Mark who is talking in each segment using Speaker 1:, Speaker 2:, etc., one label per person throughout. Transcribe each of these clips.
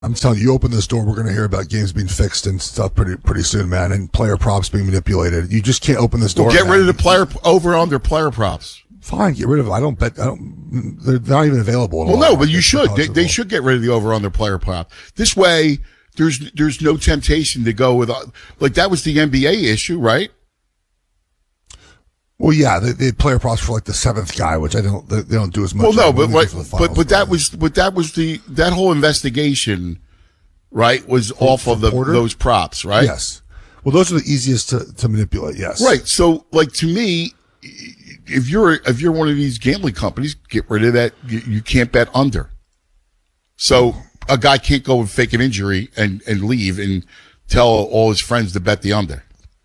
Speaker 1: I'm telling you, you open this door, we're going to hear about games being fixed and stuff pretty soon, man, and player props being manipulated. You just can't open this door.
Speaker 2: Well, get
Speaker 1: man.
Speaker 2: rid of the player over under player props.
Speaker 1: Fine, get rid of it. I don't bet. They're not even available.
Speaker 2: Well, no, but you should. They should get rid of the over under player prop. This way, there's no temptation to go with like that was the NBA issue, right?
Speaker 1: Well, yeah, they player props for like the seventh guy, which they don't do as much.
Speaker 2: Well, no, but that was that whole investigation, right? Was off of those props, right?
Speaker 1: Yes. Well, those are the easiest to manipulate. Yes.
Speaker 2: Right. So, like to me, if you're one of these gambling companies, get rid of that. You can't bet under. So a guy can't go and fake an injury and leave and tell all his friends to bet the under.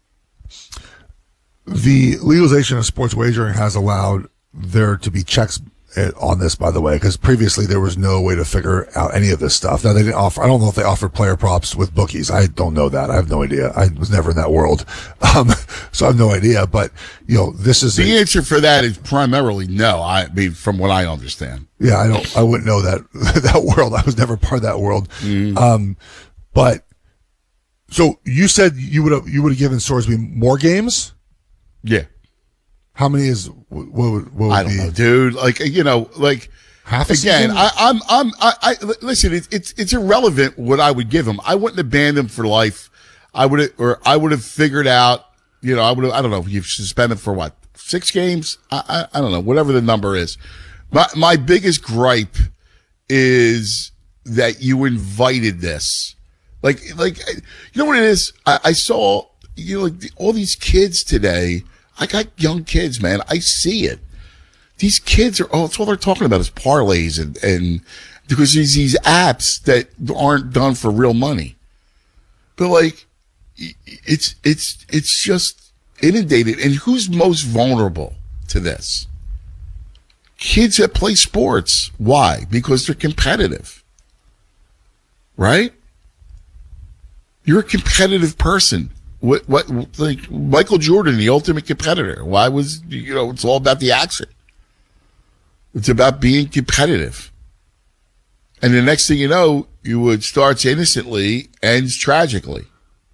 Speaker 1: The legalization of sports wagering has allowed there to be checks on this, by the way, because previously there was no way to figure out any of this stuff. Now they didn't offer. I don't know if they offered player props with bookies. I don't know that. I have no idea. I was never in that world, so I have no idea. But this is
Speaker 2: the answer for that is primarily no. I mean, from what I understand.
Speaker 1: Yeah, I wouldn't know that world. I was never part of that world. But so you said you would have given Sorsby more games.
Speaker 2: Yeah.
Speaker 1: How many is what would
Speaker 2: I don't know, dude. Like
Speaker 1: half a
Speaker 2: again.
Speaker 1: season?
Speaker 2: I listen. It's irrelevant what I would give him. I wouldn't have banned him for life. I would have figured out. I don't know. You've suspended for what 6 games? I don't know. Whatever the number is. My biggest gripe is that you invited this. Like you know what it is. I saw all these kids today. I got young kids, man. I see it. These kids it's all they're talking about is parlays and because there's these apps that aren't done for real money. But like, it's just inundated. And who's most vulnerable to this? Kids that play sports. Why? Because they're competitive. Right? You're a competitive person. What like Michael Jordan, the ultimate competitor. Why was it's all about the action. It's about being competitive. And the next thing you know, it starts innocently, ends tragically.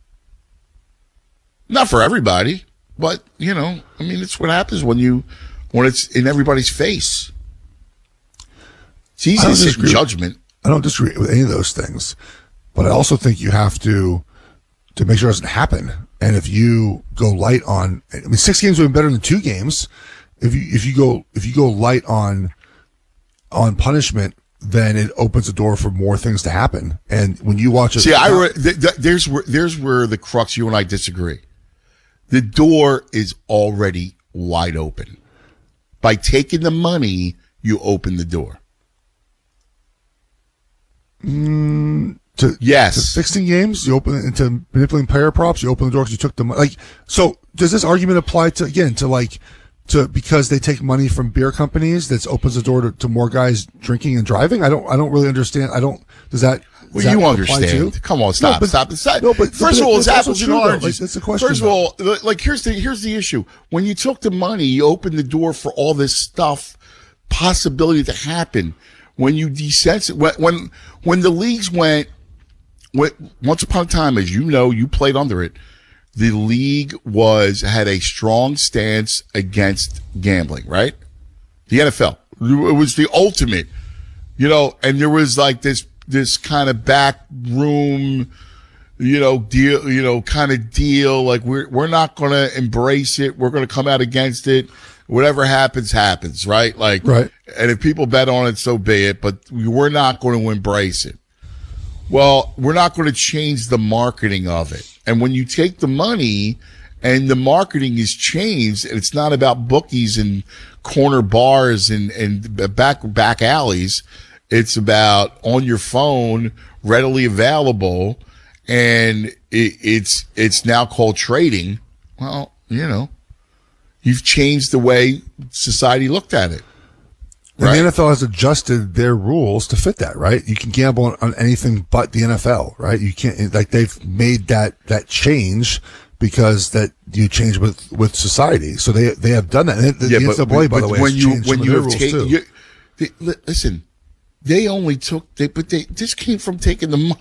Speaker 2: Not for everybody, but it's what happens when it's in everybody's face. It's easy to sit in judgment.
Speaker 1: I don't disagree with any of those things, but I also think you have to make sure it doesn't happen. And if you go light on, 6 games would be better than 2 games. If you go light on punishment, then it opens the door for more things to happen. And when you watch it,
Speaker 2: there's where the crux. You and I disagree. The door is already wide open. By taking the money, you open the door. Yes.
Speaker 1: To fixing games, you open it into manipulating player props. You open the door because you took the money. So does this argument apply to because they take money from beer companies? That opens the door to more guys drinking and driving. I don't really understand. Does that?
Speaker 2: Well, you understand. Come on, stop. No, but first of all, it's apples and oranges.
Speaker 1: That's the question.
Speaker 2: First of all, here's the issue. When you took the money, you opened the door for all this stuff, possibility to happen. When you when the leagues went, once upon a time, as you know, you played under it. The league had a strong stance against gambling, right? The NFL. It was the ultimate, and there was like this kind of back room, deal, kind of deal. Like we're not going to embrace it. We're going to come out against it. Whatever happens, right? Like,
Speaker 1: right.
Speaker 2: And if people bet on it, so be it. But we're not going to embrace it. Well, we're not going to change the marketing of it. And when you take the money and the marketing is changed, and it's not about bookies and corner bars and back alleys, it's about on your phone, readily available, and it's now called trading. Well, you've changed the way society looked at it.
Speaker 1: Right? And the NFL has adjusted their rules to fit that, right? You can gamble on anything but the NFL, right? You can't, they've made that change because that you change with society. So they have done that. And the NCAA, by the way, has changed some of their rules too.
Speaker 2: Listen, they only took, but this came from taking the